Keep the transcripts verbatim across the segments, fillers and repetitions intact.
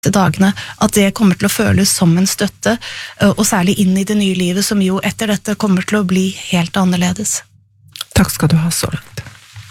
dagene, at det kommer til å føles som en støtte, og særlig inn i det nye livet, som jo etter dette kommer til å bli helt annerledes. Takk skal du ha så langt.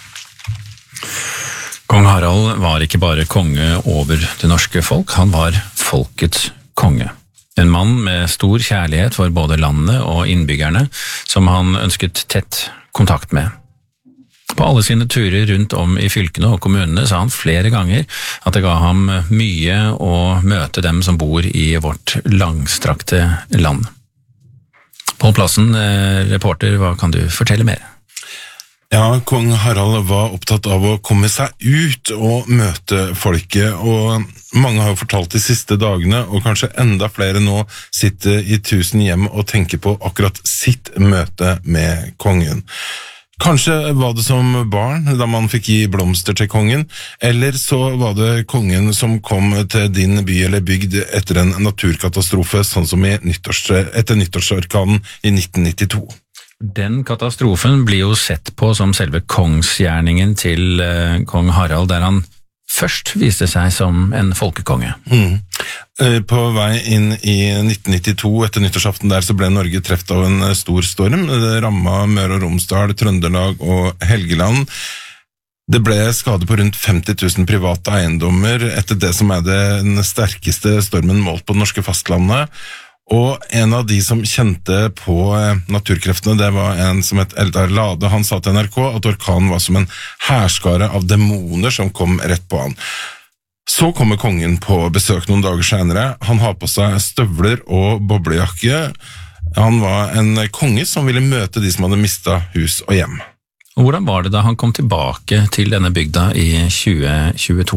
Kong Harald var ikke bare konge over det norske folk, han var folkets konge. En mann med stor kjærlighet for både landet og innbyggerne, som han ønsket tett kontakt med. På alle sine turer rundt om i fylkene og kommunene sa han flere ganger at det ga ham mye å møte dem som bor i vårt langstrakte land. Pål Plassen, reporter, hva kan du fortelle mer? Ja, kong Harald var opptatt av å komme seg ut og møte folket, og mange har jo fortalt de siste dagene, og kanskje enda flere nå sitter i tusen hjem og tenker på akkurat sitt møte med kongen. Kanskje var det som barn, da man fikk gi blomster til kongen, eller så var det kongen som kom til din by eller bygd etter en naturkatastrofe, sånn som i nyttårs, etter nyttårsorkanen i nitten nittito. Den katastrofen blir jo sett på som selve kongsgjerningen til eh, kong Harald, der han først viste seg som en folkekonge. Mm. På vei inn i nitten nittito, etter nyttårsaften der, så ble Norge treft av en stor storm. Det rammet Møre og Romsdal, Trøndelag og Helgeland. Det ble skade på rundt femti tusen private eiendommer etter det som er den sterkeste stormen målt på det norske fastlandet. Og en av de som kjente på naturkreftene, det var en som het Eldar Lade. Han sa til N R K at orkanen var som en hærskare av demoner som kom rett på han. Så kommer kongen på besøk noen dager senere. Han har på seg støvler og boblejakke. Han var en konge som ville møte de som hadde mistet hus og hjem. Hvordan var det da han kom tilbake til denne bygda i tjue tjueto?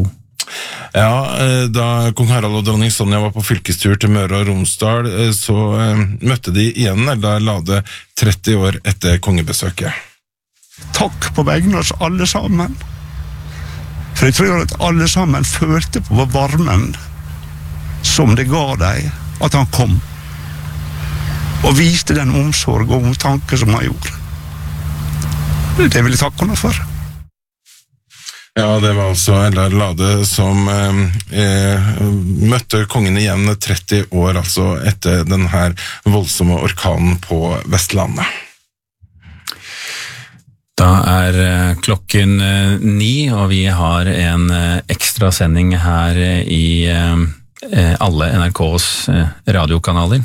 Ja, da kong Harald og dronning Sonja var på fylkestur til Møre og Romsdal, så møtte de igjen Eldar Lade tretti år etter kongebesøket. Takk på vegne av oss alle sammen. For jeg tror at alle sammen følte på varmen som det ga deg at han kom, og viste den omsorg og omtanke som han gjorde. Det vil jeg takke henne for. Ja, det var altså Eldar Lade som eh, møtte kongen igjen tretti år, altså etter den her voldsomme orkanen på Vestlandet. Da er klokken ni, og vi har en ekstra sending her i alle N R K's radiokanaler.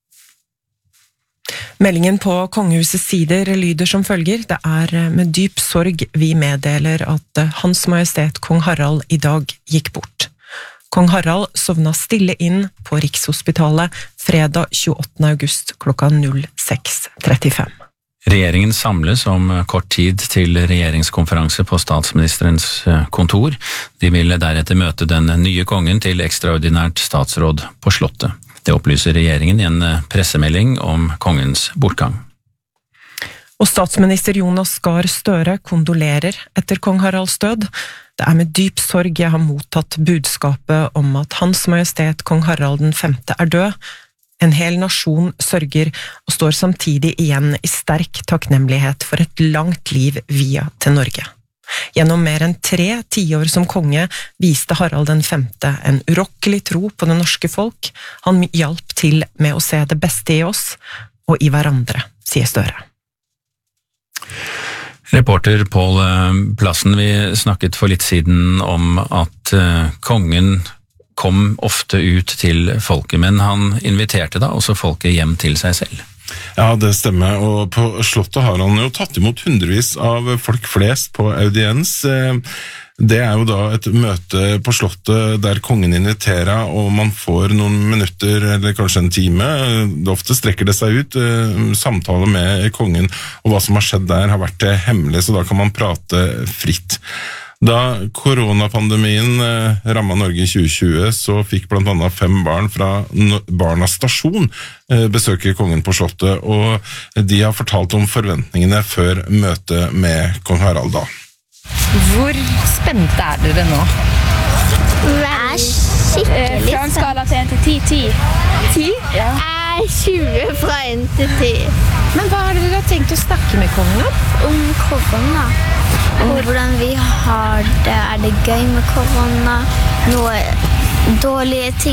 Meldingen på kongehusets sider lyder som følger. Det er med dyp sorg vi meddeler at Hans Majestet Kong Harald i dag gikk bort. Kong Harald sovna stille inn på Rikshospitalet fredag tjueåttende august klokka null seks trettifem. Regjeringen samles om kort tid til regjeringskonferanse på statsministerens kontor. De vil deretter møte den nye kongen til ekstraordinært statsråd på Slottet. Det opplyser regjeringen i en pressemelding om kongens bortgang. Og statsminister Jonas Gahr Støre kondolerer etter kong Haralds død. Det er med dyp sorg jeg har mottatt budskapet om at Hans Majestet Kong Harald den femte er død. En hel nasjon sørger og står samtidig igjen i sterk takknemlighet for et langt liv via til Norge. Gjennom mer enn tre tiår som konge viste Harald den femte en urokkelig tro på det norske folk. Han hjalp til med å se det beste i oss og i hverandre, sier Støre. Reporter Pål Plassen, vi snakket for litt siden om at kongen kom ofte ut til folket, men han inviterte da også folket hjem til seg selv. Ja, det stemmer, og på Slottet har han jo tatt imot hundrevis av folk flest på audiens. Det er jo da et møte på Slottet der kongen inviterer, og man får noen minutter, eller kanskje en time. Det ofte strekker det seg ut. Samtale med kongen, og hva som har skjedd der har vært hemmelig, så da kan man prate fritt. Da koronapandemien rammet Norge i tjue tjue, så fikk blant annet fem barn fra Barnas Stasjon besøke kongen på Slottet, og de har fortalt om forventningene før møtet med kong Harald da. Hvor spente er dere nå? Det er skikkelig. Fra en skala til en til ti, ti. ti? Ja. Jeg er tjue fra en til ti. Men hva er det dere har tenkt å snakke med kongen om? Om korona. Om hvordan vi har det. Er det gøy med korona? Noe dårlige ting.